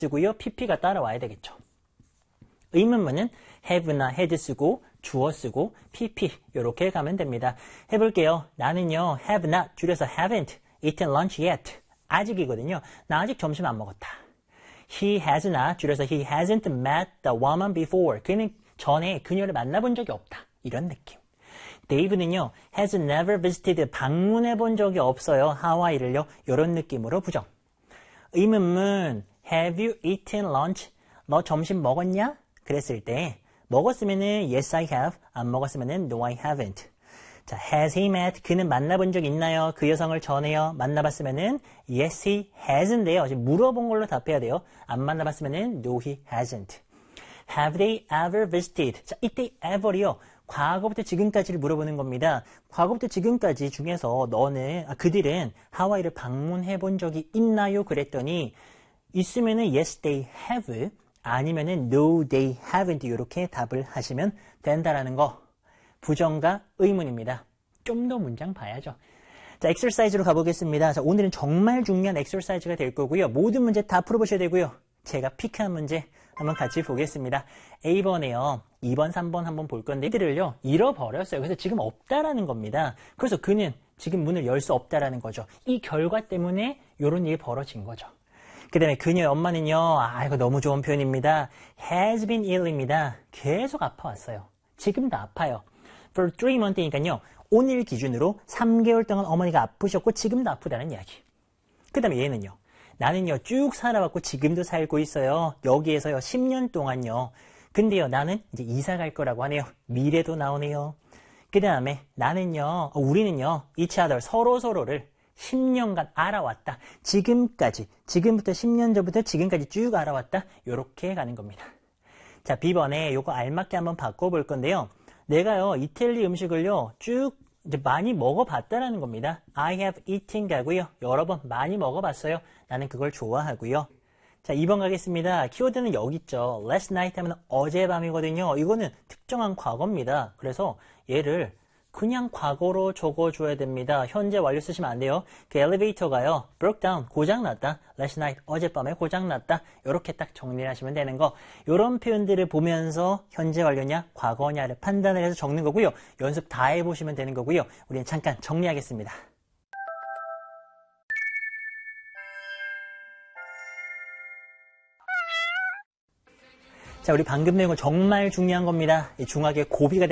쓰고요. pp가 따라와야 되겠죠. 의문문은 have나 had 쓰고 주어 쓰고 pp 이렇게 가면 됩니다. 해볼게요. 나는요 have not 줄여서 haven't eaten lunch yet 아직이거든요. 나 아직 점심 안 먹었다. He has not 줄여서 he hasn't met the woman before 그는 전에 그녀를 만나본 적이 없다. 이런 느낌. 데이브는요 has never visited 방문해 본 적이 없어요. 하와이를요. 이런 느낌으로 부정. 의문문 have you eaten lunch? 너 점심 먹었냐? 그랬을 때 먹었으면은 yes I have 안 먹었으면은 no I haven't. 자, has he met? 그는 만나본 적 있나요? 그 여성을 전에요. 만나봤으면은 yes he hasn't인데요. 지금 물어본 걸로 답해야 돼요. 안 만나봤으면은 no he hasn't. Have they ever visited? 자, 이때 ever이요. 과거부터 지금까지를 물어보는 겁니다. 과거부터 지금까지 중에서 그들은 하와이를 방문해 본 적이 있나요? 그랬더니 있으면은 yes they have 아니면은 no they haven't 이렇게 답을 하시면 된다라는 거. 부정과 의문입니다. 좀 더 문장 봐야죠. 자, 엑서사이즈로 가보겠습니다. 자, 오늘은 정말 중요한 엑서사이즈가 될 거고요. 모든 문제 다 풀어보셔야 되고요. 제가 픽한 문제 한번 같이 보겠습니다. A번에요. 2번, 3번 한번 볼 건데 이들을요 잃어버렸어요. 그래서 지금 없다라는 겁니다. 그래서 그는 지금 문을 열 수 없다라는 거죠. 이 결과 때문에 이런 일이 벌어진 거죠. 그 다음에 그녀의 엄마는요. 이거 너무 좋은 표현입니다. has been ill입니다. 계속 아파왔어요. 지금도 아파요. For 3 months니까요. 오늘 기준으로 3개월 동안 어머니가 아프셨고 지금도 아프다는 이야기. 그 다음에 얘는요. 나는요. 쭉 살아왔고 지금도 살고 있어요. 여기에서요. 10년 동안요. 근데요. 나는 이제 이사 갈 거라고 하네요. 미래도 나오네요. 그 다음에 나는요. 우리는요. each other 서로를 10년간 알아왔다. 지금부터 10년 전부터 지금까지 쭉 알아왔다. 요렇게 가는 겁니다. 자, B번에 요거 알맞게 한번 바꿔볼 건데요. 내가요, 이탈리 음식을요, 쭉 이제 많이 먹어봤다라는 겁니다. I have eaten 가고요. 여러 번 많이 먹어봤어요. 나는 그걸 좋아하고요. 자, 2번 가겠습니다. 키워드는 여기 있죠. last night 하면 어젯밤이거든요. 이거는 특정한 과거입니다. 그래서 얘를 그냥 과거로 적어줘야 됩니다. 현재 완료 쓰시면 안 돼요. 그 엘리베이터가요. broke down, 고장났다. last night, 어젯밤에 고장났다. 이렇게 딱 정리를 하시면 되는 거. 이런 표현들을 보면서 현재 완료냐, 과거냐를 판단을 해서 적는 거고요. 연습 다 해보시면 되는 거고요. 우리는 잠깐 정리하겠습니다. 자, 우리 방금 내용은 정말 중요한 겁니다. 이 중학의 고비가